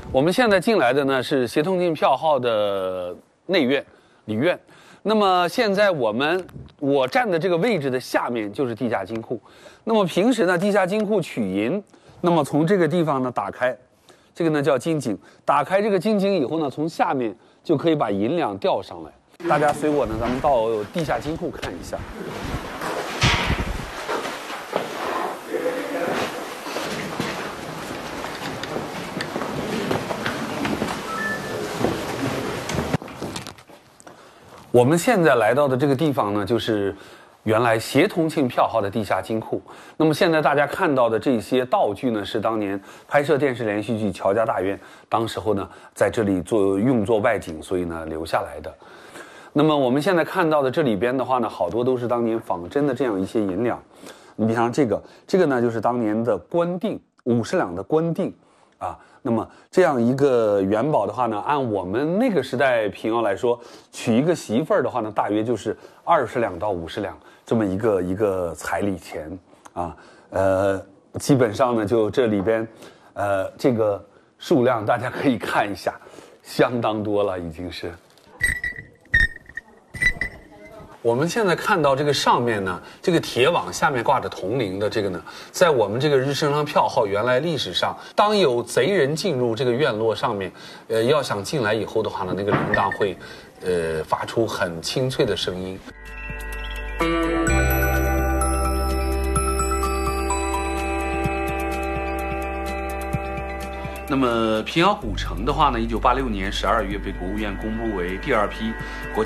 我们现在进来的呢是协同进票号的内院里院。那么现在我站的这个位置的下面就是地下金库。那么平时呢，地下金库取银，那么从这个地方呢打开，这个呢叫金井。打开这个金井以后呢，从下面就可以把银两吊上来。大家随我呢，咱们到地下金库看一下。我们现在来到的这个地方呢，就是原来协同庆票号的地下金库。那么现在大家看到的这些道具呢，是当年拍摄电视连续剧《乔家大院》当时候呢在这里用作外景，所以呢留下来的。那么我们现在看到的这里边的话呢，好多都是当年仿真的这样一些银两。你比方这个呢，就是当年的官锭，50两的官锭啊。那么这样一个元宝的话呢，按我们那个时代平遥来说，娶一个媳妇儿的话呢，大约就是20两到50两这么一个彩礼钱啊。基本上呢，就这里边，这个数量大家可以看一下，相当多了已经是。我们现在看到这个上面呢，这个铁网下面挂着铜铃的这个呢，在我们这个日升上票号原来历史上，当有贼人进入这个院落上面，要想进来以后的话呢，那个铃铛会，发出很清脆的声音。那么平遥古城的话呢，1986年12月被国务院公布为第2批国家